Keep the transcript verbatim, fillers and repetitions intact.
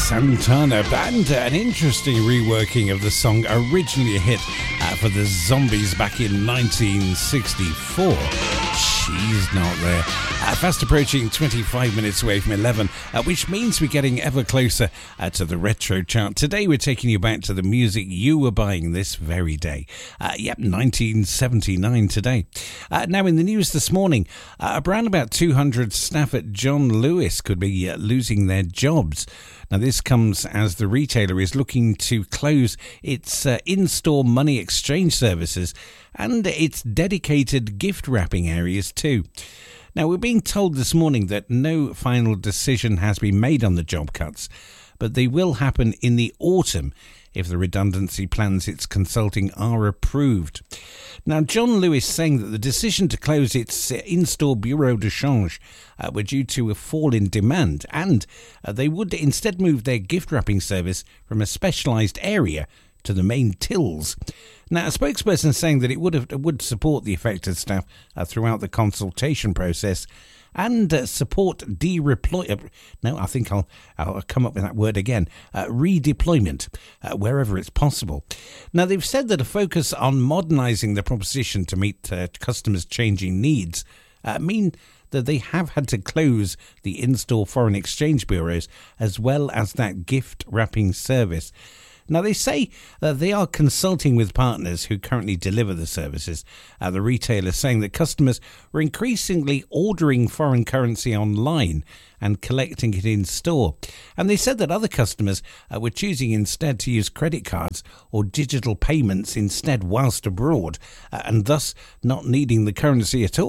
Santana Band, an interesting reworking of the song, originally a hit uh, for the Zombies back in nineteen sixty-four. She's not there. Uh, fast approaching twenty-five minutes away from eleven, uh, which means we're getting ever closer uh, to the retro chart. Today we're taking you back to the music you were buying this very day. Uh, yep, nineteen seventy-nine today. Uh, now in the news this morning, uh, around about two hundred staff at John Lewis could be uh, losing their jobs. Now, this comes as the retailer is looking to close its uh, in-store money exchange services and its dedicated gift wrapping areas too. Now, we're being told this morning that no final decision has been made on the job cuts, but they will happen in the autumn if the redundancy plans it's consulting are approved. Now, John Lewis saying that the decision to close its in-store bureau de change uh, were due to a fall in demand, and uh, they would instead move their gift wrapping service from a specialised area to the main tills. Now, a spokesperson saying that it would have, would support the affected staff uh, throughout the consultation process and uh, support de-reploy. Uh, no, I think I'll, I'll come up with that word again. Uh, redeployment, uh, wherever it's possible. Now, they've said that a focus on modernising the proposition to meet uh, customers' changing needs uh, mean that they have had to close the in-store foreign exchange bureaus as well as that gift wrapping service. Now, they say that they are consulting with partners who currently deliver the services. Uh, the retailer saying that customers were increasingly ordering foreign currency online and collecting it in store. And they said that other customers uh, were choosing instead to use credit cards or digital payments instead whilst abroad, uh, and thus not needing the currency at all.